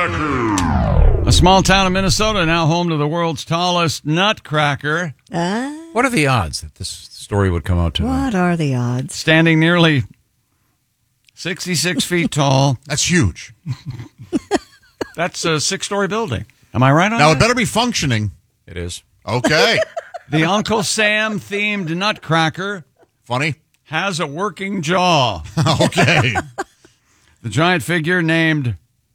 Nutcracker. A small town in Minnesota, now home to the world's tallest nutcracker. What are the odds that this story would come out tonight? What are the odds? Standing nearly 66 feet tall. That's huge. That's a 6-story building. Am I right on Now, that? it better be functioning. It is. Okay. The Uncle Sam themed nutcracker Funny. has a working jaw. Okay. The giant figure named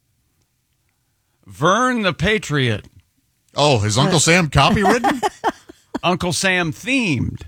Vern the Patriot. Oh, is Uncle Sam copywritten? Uncle Sam themed.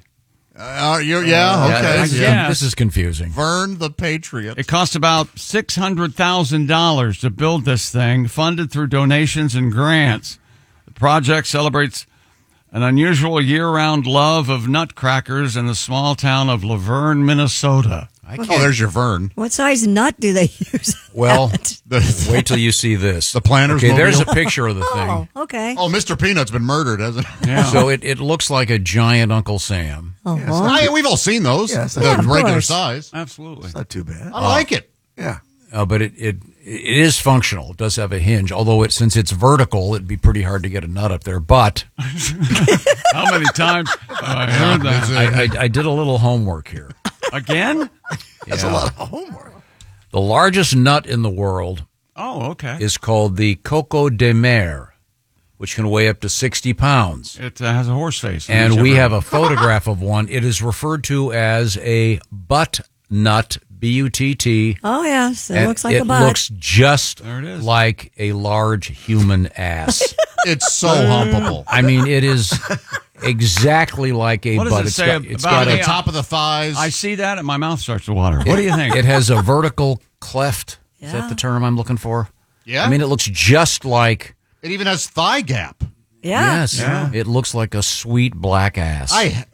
Okay. Yeah. This is confusing. Vern the Patriot. It cost about $600,000 to build this thing, funded through donations and grants. The project celebrates an unusual year-round love of nutcrackers in the small town of Laverne, Minnesota. Oh, there's your Vern. What size nut do they use? Well, The, wait till you see this. the planner's Okay, there's a mobile. picture of the thing. Oh, okay. Oh, Mr. Peanut's been murdered, hasn't he? Yeah. So it looks like a giant Uncle Sam. We've all seen those. Yes, the yeah, of regular course. size. Absolutely. Not too bad. I like it. Yeah. But it is functional. It does have a hinge. Although since it's vertical, it'd be pretty hard to get a nut up there. But How many times have I heard that? I did a little homework here. Again? That's a lot of homework. The largest nut in the world Oh, okay. is called the Coco de Mer, which can weigh up to 60 pounds. It has a horse face. And we have a photograph of one. It is referred to as a butt nut, B-U-T-T. Oh, yes. It and looks like it a butt. looks just There it is. like a large human ass. It's so humpable. I mean, it is exactly like a What does butt. it say it's about got On it? the top of the thighs. I see that and my mouth starts to water. What do you think? It has a vertical cleft. Is Yeah. that the term I'm looking for? Yeah. I mean, it looks just like. It even has thigh gap. Yeah. Yes. It looks like a sweet black ass.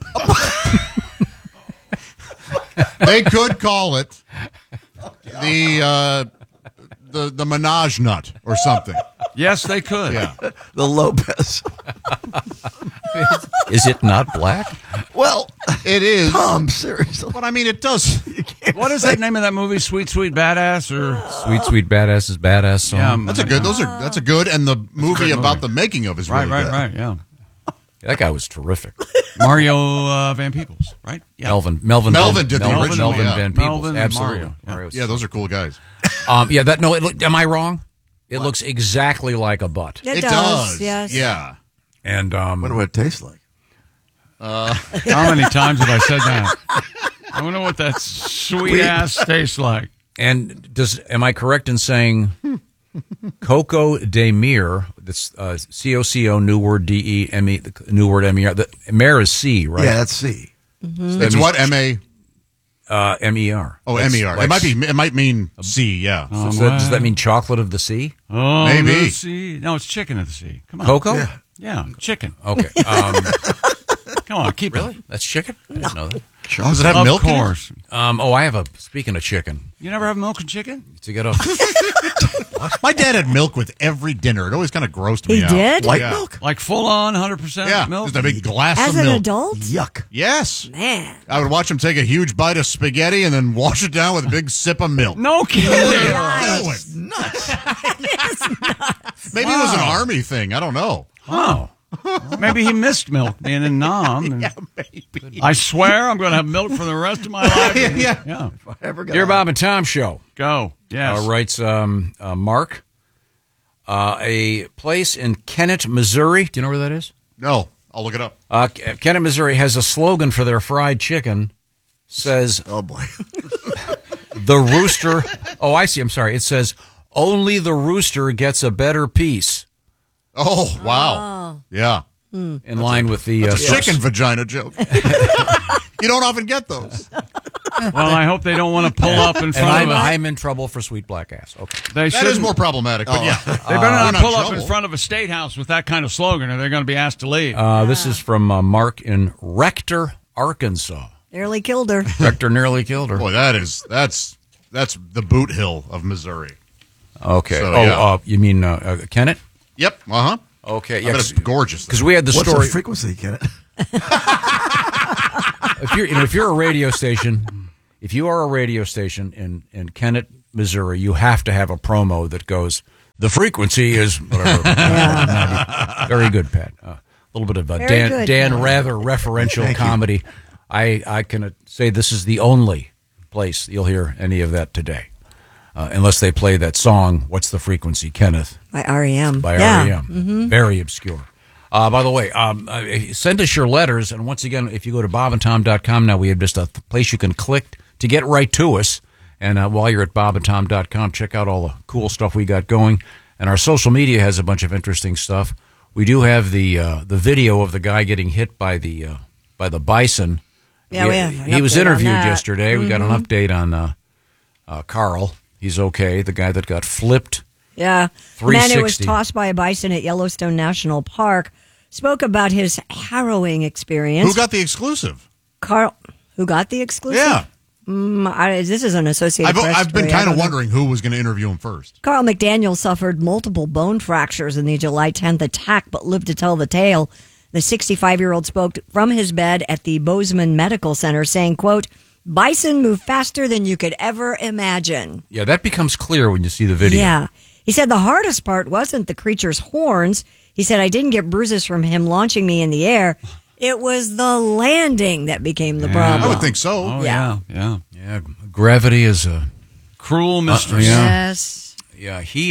They could call it the Menage nut or something. Yes, they could. Yeah. The Lopez. Is it not black? Well, It is. seriously. But I mean, it does. What is that name of that movie? Sweet, Sweet Badass? Or Sweet, sweet badass is badass song. That's a good. That's a good. And the movie about the making of is really good. right. Yeah. That guy was terrific. Mario Van Peebles, right? Yeah. Melvin did the original, Melvin yeah. Van Peebles. Melvin and Absolutely. Mario. Mario's- Yeah, those are cool guys. am I wrong? It looks exactly like a butt. It, It does. Yes. Yeah. And Wonder what it tastes like. How many times have I said that? I wonder what that sweet ass tastes like. and am I correct in saying Coco de Mer? That's C-O-C-O, new word D-E-M-E, new word M-E-R. The Mer is C, right? Yeah, that's C. It's what M-A. M-E-R. Oh, M-E-R. It might mean C. Yeah. So does that mean chocolate of the sea? Oh, Maybe. the sea. No, it's chicken of the sea. Come on. Coco? Yeah. Yeah, chicken. Okay. Come on, keep it. That's chicken? I didn't know that. Does it have Of milk in it? course. Speaking of chicken, You never have milk and chicken? to get up. My dad had milk with every dinner. It always kind of grossed me He out. did? White Yeah. milk? Like full on 100% Yeah. milk? Just a big glass As of an milk. adult? Yuck. Yes. Man. I would watch him take a huge bite of spaghetti and then wash it down with a big sip of milk. No kidding. Nuts. Maybe it was an army thing. I don't know. Oh. Maybe he missed milk being in Nam. And Maybe. I swear I'm going to have milk for the rest of my life. Yeah. Dear Bob and Tom Show. Go. Yes. Writes Mark. A place in Kennett, Missouri. Do you know where that is? No. I'll look it up. Kennett, Missouri has a slogan for their fried chicken. Says, Oh, boy. the rooster. Oh, I see. I'm sorry. It says, only the rooster gets a better piece. Oh, wow. Yeah. In line with the Chicken vagina joke. You don't often get those. Well, I hope they don't want to pull up in And front of us. I'm in trouble for sweet black ass. Okay. They That shouldn't. is more problematic, but yeah. They better not We're not pull up trouble. in front of a state house with that kind of slogan, or they're going to be asked to leave. This is from Mark in Rector, Arkansas. Nearly killed her. Rector nearly killed her. Boy, that's the boot hill of Missouri. Okay. So, yeah. You mean Kennett? Yep. Uh-huh. Okay. I Yeah. bet it's gorgeous. Because we had the What's story. the frequency, Kenneth? If you're a radio station, if you are a radio station in Kennett, Missouri, you have to have a promo that goes, The frequency is whatever. Very good, Pat. A little bit of Very good. Dan Rather referential comedy. I can say this is the only place you'll hear any of that today. Unless they play that song, What's the Frequency, Kenneth? By REM. By REM. Very obscure. By the way, send us your letters. And once again, if you go to bobandtom.com now, we have just a place you can click to get right to us. And while you're at bobandtom.com, check out all the cool stuff we got going. And our social media has a bunch of interesting stuff. We do have the video of the guy getting hit by the bison. Yeah, he was interviewed yesterday. We got an update on Carl. He's okay. The guy that got flipped. Yeah. The man who was 360. tossed by a bison at Yellowstone National Park spoke about his harrowing experience. Who got the exclusive? Carl. Who got the exclusive? Yeah. This is an Associated Press I've been story. I kind of don't know. wondering who was going to interview him first. Carl McDaniel suffered multiple bone fractures in the July 10th attack, but lived to tell the tale. The 65-year-old spoke from his bed at the Bozeman Medical Center, saying, quote, "Bison move faster than you could ever imagine." Yeah, that becomes clear when you see the video. Yeah. He said the hardest part wasn't the creature's horns. He said, "I didn't get bruises from him launching me in the air. It was the landing that became the problem." I would think so. Oh, Yeah. yeah. Yeah, gravity is a Cruel mistress. yeah. Yes. Yeah, he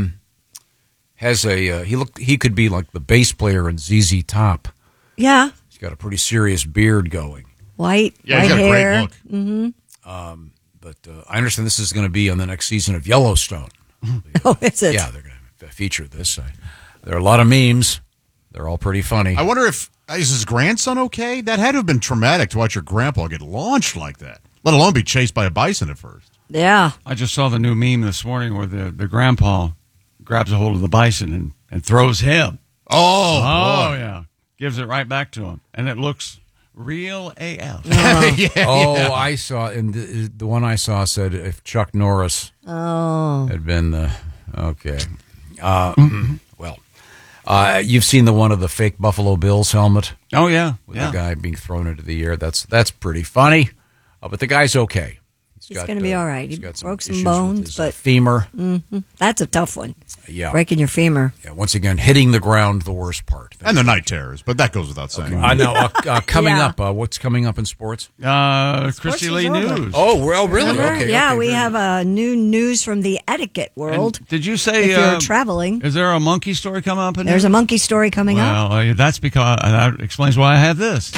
has a he could be like the bass player in ZZ Top. Yeah. He's got a pretty serious beard going. White, Yeah, white he's got hair. a great look. But I understand this is going to be on the next season of Yellowstone. Oh, is it? Yeah, they're going to feature this. There are a lot of memes. They're all pretty funny. I wonder if is his grandson okay? That had to have been traumatic to watch your grandpa get launched like that, let alone be chased by a bison at first. Yeah. I just saw the new meme this morning where the grandpa grabs a hold of the bison and throws him. Oh, Oh, boy. yeah. Gives it right back to him. And it looks real AF. I saw, and the one I saw said if Chuck Norris had been okay. Well, you've seen the one of the fake Buffalo Bills helmet Oh, yeah. with Yeah. the guy being thrown into the air. That's pretty funny. But the guy's okay. He's going to be all right. He got broke some issues bones, with his, but femur. that's a tough one. Yeah. Breaking your femur. Yeah. Once again, hitting the ground, the worst part. And the night terrors, but that goes without saying. Now, coming Yeah. up, what's coming up in sports? Christy is Lee over. News. Oh, well, really? Remember? Okay. Yeah, okay, we very have new news from the etiquette And world. did you say If you're traveling, is there a monkey story coming up? In there's a there? monkey story coming up. Well, that's because that explains why I have this.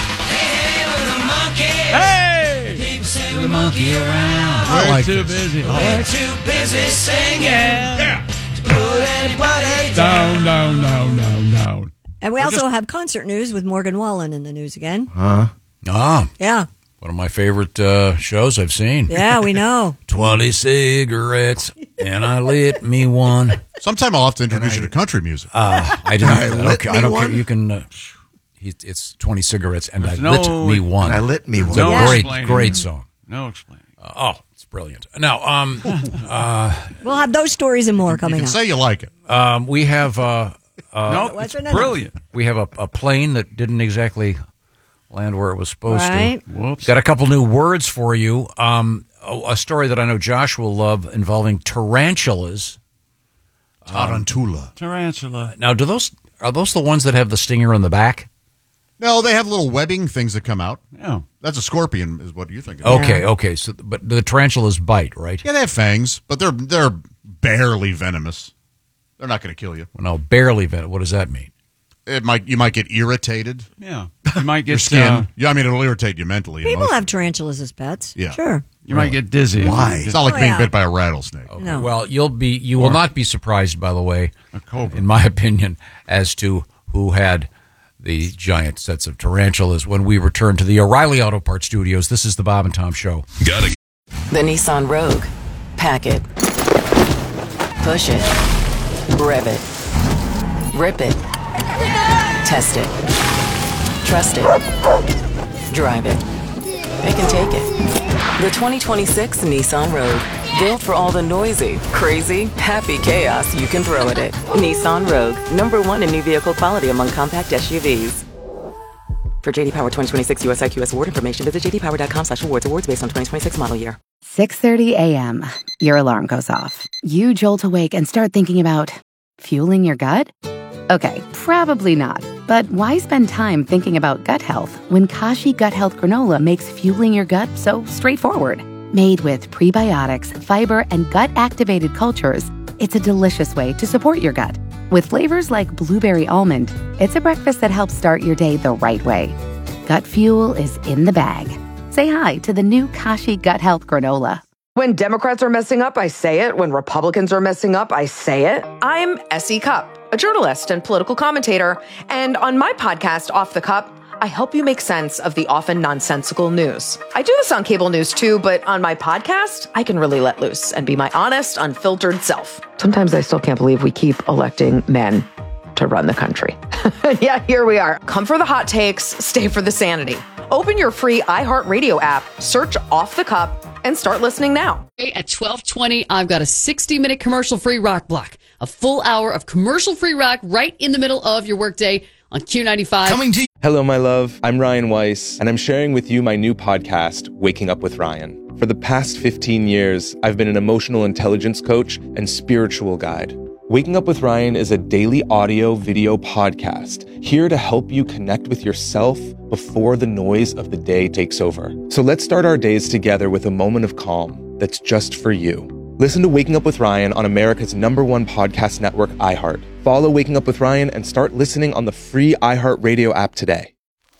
Hey, the monkey around. I like too this. busy. We're too busy singing. Yeah. To put anybody down, down, down, down, down. And we also have concert news with Morgan Wallen in the news again. Ah, Yeah. one of my favorite shows I've seen. Yeah, we know. 20 cigarettes, and I lit me one. Sometime I'll have to introduce you to country music. I didn't. I lit don't, me I don't care. one? You can. It's 20 cigarettes, and I There's lit me one. And I lit me It's one. a Yeah. great, great song. No explaining. It's brilliant. Now, We'll have those stories and more You coming can up. say you like it. we have no, what's it's it now? brilliant. we have a plane that didn't exactly land where it was supposed Right. to. Whoops. Got a couple new words for you. A story that I know Josh will love involving tarantulas. Tarantula. Tarantula. Now, are those the ones that have the stinger in the back? No, they have little webbing things that come out. Yeah. That's a scorpion, is what you're thinking. Okay. So, but the tarantulas bite, right? Yeah, they have fangs, but they're barely venomous. They're not going to kill you. Well, no, barely venomous. What does that mean? You might get irritated. Yeah. You might Your get skin. It'll irritate you mentally. and People emotionally. have tarantulas as pets. Yeah. Sure. you might get dizzy. Why? It's not like Oh, being yeah. bit by a rattlesnake. No. Well, you will not be surprised, by the way, A cobra. in my opinion, as to who had the giant sets of tarantulas when we return to the O'Reilly Auto Parts Studios. This is the Bob and Tom Show. The Nissan Rogue. Pack it. Push it. Rev it. Rip it. Test it. Trust it. Drive it. It can take it. The 2026 Nissan Rogue. Built for all the noisy, crazy, happy chaos you can throw at it. Nissan Rogue. #1 in new vehicle quality among compact SUVs. For JD Power 2026 US IQS award information, visit jdpower.com/awards. Awards based on 2026 model year. 6:30 a.m. Your alarm goes off. You jolt awake and start thinking about fueling your gut? Okay, probably not. But why spend time thinking about gut health when Kashi Gut Health Granola makes fueling your gut so straightforward? Made with prebiotics, fiber, and gut-activated cultures, it's a delicious way to support your gut. With flavors like blueberry almond, it's a breakfast that helps start your day the right way. Gut fuel is in the bag. Say hi to the new Kashi Gut Health Granola. When Democrats are messing up, I say it. When Republicans are messing up, I say it. I'm S.E. Cupp, a journalist and political commentator. And on my podcast, Off the Cup, I help you make sense of the often nonsensical news. I do this on cable news too, but on my podcast, I can really let loose and be my honest, unfiltered self. Sometimes I still can't believe we keep electing men to run the country. Yeah, here we are. Come for the hot takes, stay for the sanity. Open your free iHeartRadio app, search Off the Cup, and start listening now. At 12:20, I've got a 60-minute commercial-free rock block. A full hour of commercial-free rock right in the middle of your workday on Q95. Coming to you. Hello, my love. I'm Ryan Weiss, and I'm sharing with you my new podcast, Waking Up with Ryan. For the past 15 years, I've been an emotional intelligence coach and spiritual guide. Waking Up with Ryan is a daily audio video podcast here to help you connect with yourself before the noise of the day takes over. So let's start our days together with a moment of calm that's just for you. Listen to Waking Up with Ryan on America's #1 podcast network, iHeart. Follow Waking Up with Ryan and start listening on the free iHeartRadio app today.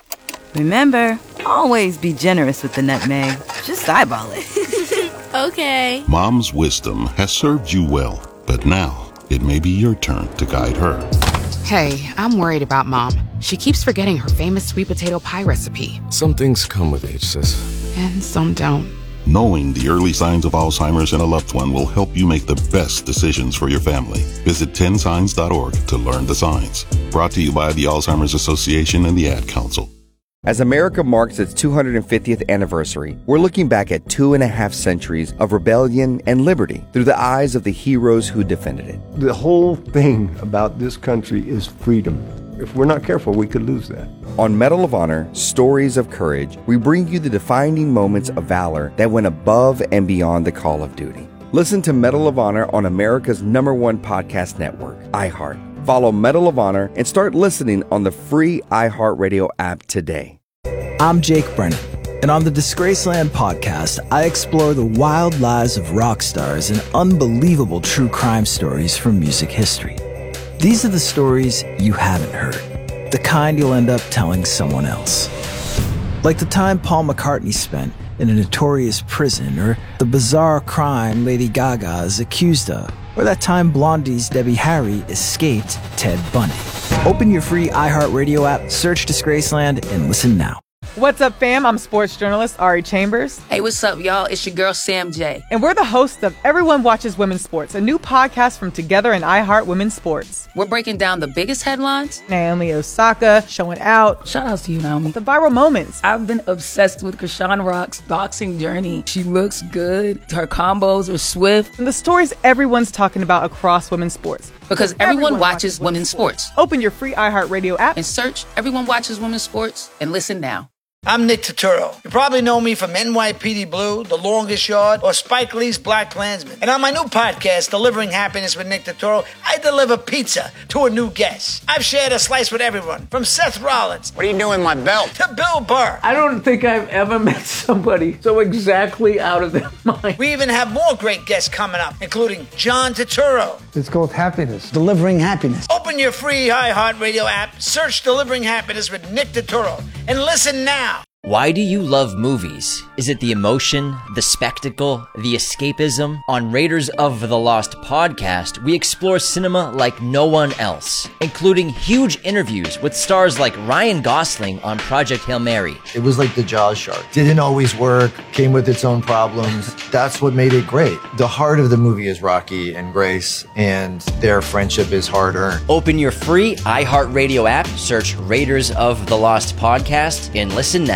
Remember, always be generous with the nutmeg. Just eyeball it. Okay. Mom's wisdom has served you well, but now it may be your turn to guide her. Hey, I'm worried about Mom. She keeps forgetting her famous sweet potato pie recipe. Some things come with age, sis. And some don't. Knowing the early signs of Alzheimer's in a loved one will help you make the best decisions for your family. Visit 10signs.org to learn the signs. Brought to you by the Alzheimer's Association and the Ad Council. As America marks its 250th anniversary, we're looking back at 2.5 centuries of rebellion and liberty through the eyes of the heroes who defended it. The whole thing about this country is freedom. If we're not careful, we could lose that. On Medal of Honor, Stories of Courage, we bring you the defining moments of valor that went above and beyond the call of duty. Listen to Medal of Honor on America's #1 podcast network, iHeart. Follow Medal of Honor and start listening on the free iHeartRadio app today. I'm Jake Brennan, and on the Disgraceland podcast, I explore the wild lives of rock stars and unbelievable true crime stories from music history. These are the stories you haven't heard, the kind you'll end up telling someone else. Like the time Paul McCartney spent in a notorious prison, or the bizarre crime Lady Gaga is accused of, or that time Blondie's Debbie Harry escaped Ted Bundy. Open your free iHeartRadio app, search Disgraceland, and listen now. What's up, fam? I'm sports journalist Ari Chambers. Hey, what's up, y'all? It's your girl, Sam J. And we're the hosts of Everyone Watches Women's Sports, a new podcast from Together and iHeart Women's Sports. We're breaking down the biggest headlines. Naomi Osaka showing out. Shout out to you, Naomi. The viral moments. I've been obsessed with Krishan Rock's boxing journey. She looks good. Her combos are swift. And the stories everyone's talking about across women's sports. Because everyone watches women's sports. Open your free iHeartRadio app and search Everyone Watches Women's Sports and listen now. I'm Nick Turturro. You probably know me from NYPD Blue, The Longest Yard, or Spike Lee's Black Klansman. And on my new podcast, Delivering Happiness with Nick Turturro, I deliver pizza to a new guest. I've shared a slice with everyone, from Seth Rollins. What are you doing with my belt? To Bill Burr. I don't think I've ever met somebody so exactly out of their mind. We even have more great guests coming up, including John Turturro. It's called Happiness. Delivering Happiness. Open your free iHeartRadio app, search Delivering Happiness with Nick Turturro, and listen now. Why do you love movies? Is it the emotion, the spectacle, the escapism? On Raiders of the Lost podcast, we explore cinema like no one else, including huge interviews with stars like Ryan Gosling on Project Hail Mary. It was like the Jaws shark. Didn't always work, came with its own problems. That's what made it great. The heart of the movie is Rocky and Grace, and their friendship is hard-earned. Open your free iHeartRadio app, search Raiders of the Lost podcast, and listen now.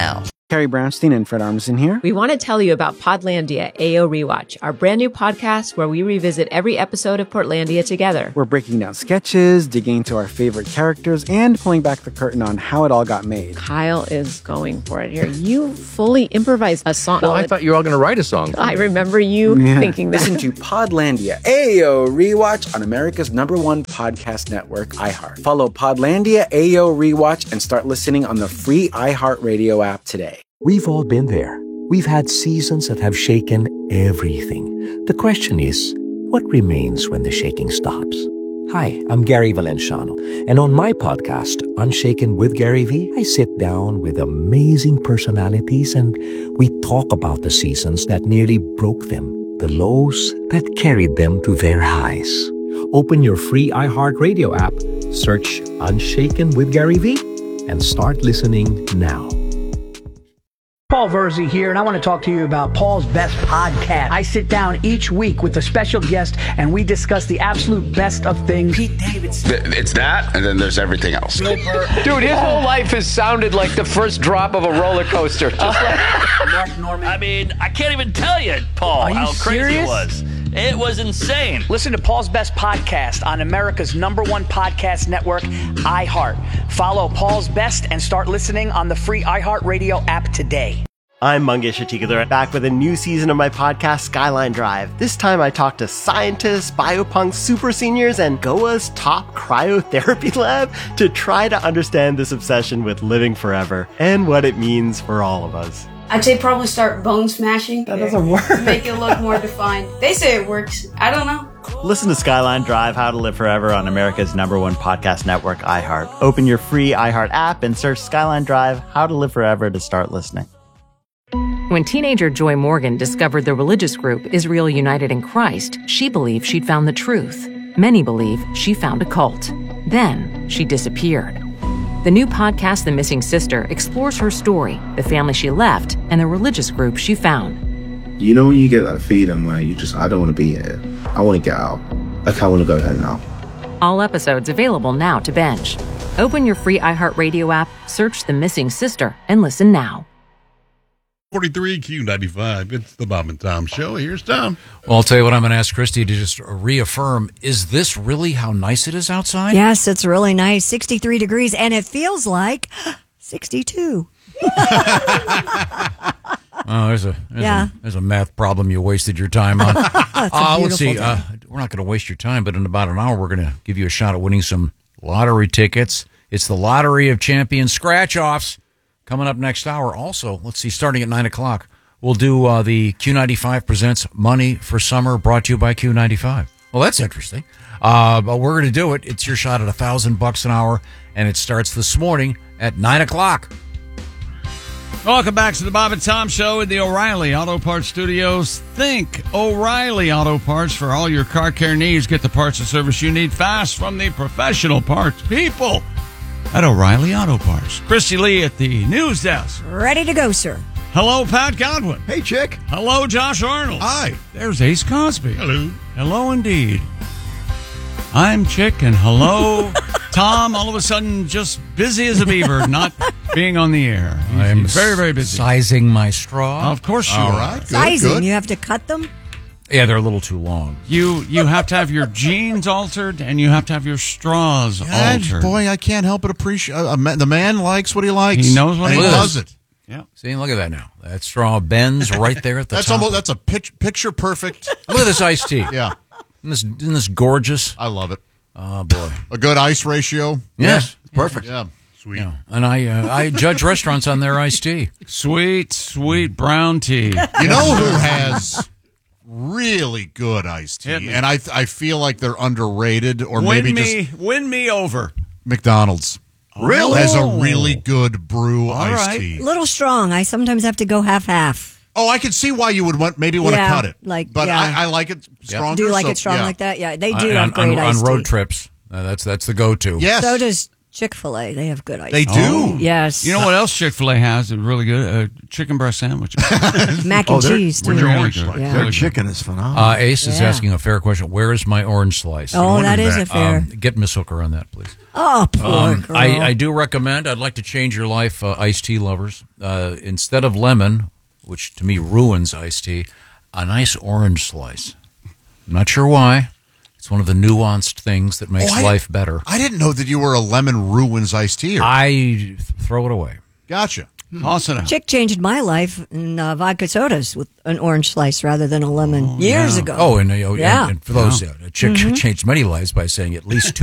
Carrie Brownstein and Fred Armisen here. We want to tell you about Podlandia AO Rewatch, our brand new podcast where we revisit every episode of Portlandia together. We're breaking down sketches, digging into our favorite characters, and pulling back the curtain on how it all got made. Kyle is going for it here. You fully improvised a song. Well, I thought you were all going to write a song. I remember you thinking that. Listen to Podlandia AO Rewatch on America's #1 podcast network, iHeart. Follow Podlandia AO Rewatch and start listening on the free iHeartRadio app today. We've all been there. We've had seasons that have shaken everything. The question is, what remains when the shaking stops? Hi, I'm Gary Valenciano, and on my podcast, Unshaken with Gary V, I sit down with amazing personalities and we talk about the seasons that nearly broke them, the lows that carried them to their highs. Open your free iHeartRadio app, search Unshaken with Gary V, and start listening now. Paul Verzi here, and I want to talk to you about Paul's Best Podcast. I sit down each week with a special guest, and we discuss the absolute best of things. Pete Davidson. It's that, and then there's everything else. Dude, his whole life has sounded like the first drop of a roller coaster. Just like Mark Norman. I mean, I can't even tell you, Paul, how crazy it was. It was insane. Listen to Paul's Best Podcast on America's #1 podcast network, iHeart. Follow Paul's Best and start listening on the free iHeartRadio app today. I'm Mangesh Hattikudur, back with a new season of my podcast, Skyline Drive. This time I talk to scientists, biopunks, super seniors, and Goa's top cryotherapy lab to try to understand this obsession with living forever and what it means for all of us. I'd say probably start bone smashing. That doesn't work. Make it look more defined. They say it works. I don't know. Listen to Skyline Drive, How to Live Forever on America's #1 podcast network, iHeart. Open your free iHeart app and search Skyline Drive, How to Live Forever to start listening. When teenager Joy Morgan discovered the religious group Israel United in Christ, she believed she'd found the truth. Many believe she found a cult. Then she disappeared. The new podcast, The Missing Sister, explores her story, the family she left, and the religious group she found. You know when you get that feeling where I don't want to be here. I want to get out. Like, I want to go home now. All episodes available now to binge. Open your free iHeartRadio app, search The Missing Sister, and listen now. 43 Q95. It's the Bob and Tom Show. Here's Tom. Well, I'll tell you what, I'm going to ask Christy to just reaffirm. Is this really how nice it is outside? Yes, it's really nice. 63 degrees, and it feels like 62. Oh, there's a math problem you wasted your time on. Let's see. We're not going to waste your time, but in about an hour, we're going to give you a shot at winning some lottery tickets. It's the Lottery of Champions scratch-offs. Coming up next hour. Also, let's see, starting at 9 o'clock, we'll do the Q95 Presents Money for Summer, brought to you by Q95. Well, that's interesting. But we're going to do it. It's your shot at $1,000 an hour, and it starts this morning at 9 o'clock. Welcome back to the Bob and Tom Show in the O'Reilly Auto Parts Studios. Think O'Reilly Auto Parts for all your car care needs. Get the parts and service you need fast from the professional parts people at O'Reilly Auto Parts. Christy Lee at the news desk. Ready to go, sir. Hello, Pat Godwin. Hey, Chick. Hello, Josh Arnold. Hi. There's Ace Cosby. Hello. Hello, indeed. I'm Chick, and hello, Tom. All of a sudden, just busy as a beaver, not being on the air. I'm very, very busy. Sizing my straw. Of course you All are. right. Good, Sizing, good. you have to cut them? Yeah, they're a little too long. You have to have your jeans altered, and you have to have your straws altered. Boy, I can't help but appreciate. The man likes what he likes. He knows what and he does it. Yeah. See, look at that now. That straw bends right there at the top. That's a picture perfect. Look at this iced tea. Yeah. Isn't this gorgeous? I love it. Oh, boy. A good ice ratio. Yes. Perfect. Yeah. Sweet. Yeah. And I judge restaurants on their iced tea. Sweet brown tea. You know who has really good iced tea, and I feel like they're underrated, or win me over. McDonald's. Really? Has a really good brew iced tea. A little strong. I sometimes have to go half-half. Oh, I can see why you would want to cut it. But I like it stronger. Do you like it strong like that? Yeah, they do have great iced on road tea. trips. That's the go-to. Yes. So does Chick-fil-A, they have good iced They tea. do? Yes. You know what else Chick-fil-A has? Is really good chicken breast sandwich. Mac and cheese, too. Really good. Yeah. Their chicken is phenomenal. Ace is asking a fair question. Where is my orange slice? Oh, that is a fair. Get Miss Hooker on that, please. Oh, poor girl. I do recommend, I'd like to change your life, iced tea lovers. Instead of lemon, which to me ruins iced tea, a nice orange slice. I'm not sure why. It's one of the nuanced things that makes life better. I didn't know that you were a lemon ruins iced tea. I throw it away. Gotcha. Toss it out. Chick changed my life in vodka sodas with an orange slice rather than a lemon years ago. Oh, and for those, Chick changed many lives by saying at least 2